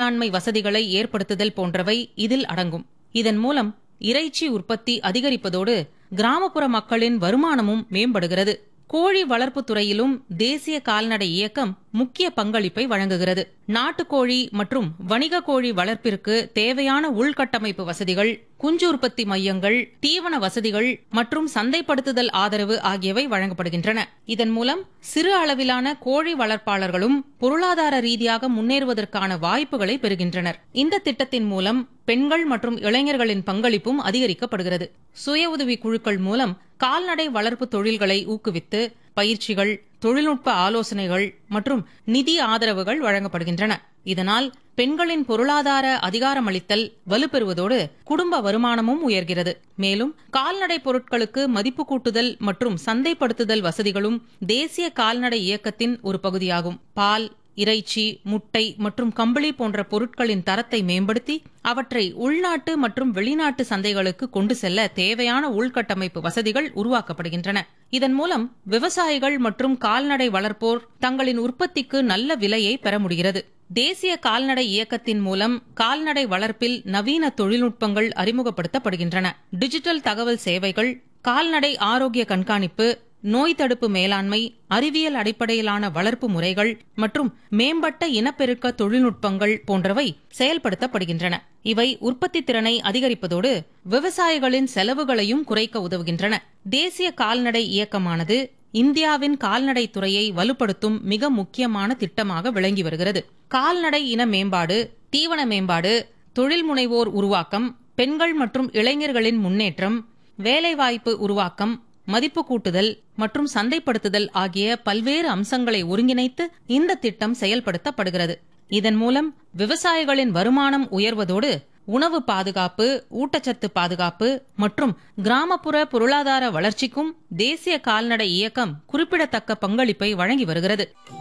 மேலாண்மை வசதிகளை ஏற்படுத்துதல் போன்றவை இதில் அடங்கும். இதன் மூலம் இறைச்சி உற்பத்தி அதிகரிப்பதோடு கிராமப்புற மக்களின் வருமானமும் மேம்படுகிறது. கோழி வளர்ப்பு துறையிலும் தேசிய கால்நடை இயக்கம் முக்கிய பங்களிப்பை வழங்குகிறது. நாட்டுக்கோழி மற்றும் வணிக கோழி வளர்ப்பிற்கு தேவையான உள்கட்டமைப்பு வசதிகள், குஞ்சு உற்பத்தி மையங்கள், தீவன வசதிகள் மற்றும் சந்தைப்படுத்துதல் ஆதரவு ஆகியவை வழங்கப்படுகின்றன. இதன் மூலம் சிறு அளவிலான கோழி வளர்ப்பாளர்களும் பொருளாதார ரீதியாக முன்னேறுவதற்கான வாய்ப்புகளை பெறுகின்றனர். இந்த திட்டத்தின் மூலம் பெண்கள் மற்றும் இளைஞர்களின் பங்களிப்பும் அதிகரிக்கப்படுகிறது. சுய உதவி குழுக்கள் மூலம் கால்நடை வளர்ப்பு தொழில்களை ஊக்குவித்து பயிற்சிகள், தொழில்நுட்ப ஆலோசனைகள் மற்றும் நிதி ஆதரவுகள் வழங்கப்படுகின்றன. இதனால் பெண்களின் பொருளாதார அதிகாரமளித்தல் வலுப்பெறுவதோடு குடும்ப வருமானமும் உயர்கிறது. மேலும் கால்நடை பொருட்களுக்கு மதிப்பு கூட்டுதல் மற்றும் சந்தைப்படுத்துதல் வசதிகளும் தேசிய கால்நடை இயக்கத்தின் ஒரு பகுதியாகும். பால், இறைச்சி, முட்டை மற்றும் கம்பளி போன்ற பொருட்களின் தரத்தை மேம்படுத்தி அவற்றை உள்நாட்டு மற்றும் வெளிநாட்டு சந்தைகளுக்கு கொண்டு செல்ல தேவையான உள்கட்டமைப்பு வசதிகள் உருவாக்கப்படுகின்றன. இதன் மூலம் விவசாயிகள் மற்றும் கால்நடை வளர்ப்போர் தங்களின் உற்பத்திக்கு நல்ல விலையை பெற முடிகிறது. தேசிய கால்நடை இயக்கத்தின் மூலம் கால்நடை வளர்ப்பில் நவீன தொழில்நுட்பங்கள் அறிமுகப்படுத்தப்படுகின்றன. டிஜிட்டல் தகவல் சேவைகள், கால்நடை ஆரோக்கிய கண்காணிப்பு, நோய் தடுப்பு மேலாண்மை, அறிவியல் அடிப்படையிலான வளர்ப்பு முறைகள் மற்றும் மேம்பட்ட இனப்பெருக்க தொழில்நுட்பங்கள் போன்றவை செயல்படுத்தப்படுகின்றன. இவை உற்பத்தி திறனை அதிகரிப்பதோடு விவசாயிகளின் செலவுகளையும் குறைக்க உதவுகின்றன. தேசிய கால்நடை இயக்கமானது இந்தியாவின் கால்நடை துறையை வலுப்படுத்தும் மிக முக்கியமான திட்டமாக விளங்கி வருகிறது. கால்நடை இன மேம்பாடு, தீவன மேம்பாடு, தொழில் முனைவோர் உருவாக்கம், பெண்கள் மற்றும் இளைஞர்களின் முன்னேற்றம், வேலைவாய்ப்பு உருவாக்கம், மதிப்பு கூட்டுதல் மற்றும் சந்தைப்படுத்துதல் ஆகிய பல்வேறு அம்சங்களை ஒருங்கிணைத்து இந்த திட்டம் செயல்படுத்தப்படுகிறது. இதன் மூலம் விவசாயிகளின் வருமானம் உயர்வதோடு உணவு பாதுகாப்பு, ஊட்டச்சத்து பாதுகாப்பு மற்றும் கிராமப்புற பொருளாதார வளர்ச்சிக்கும் தேசிய கால்நடை இயக்கம் குறிப்பிடத்தக்க பங்களிப்பை வழங்கி வருகிறது.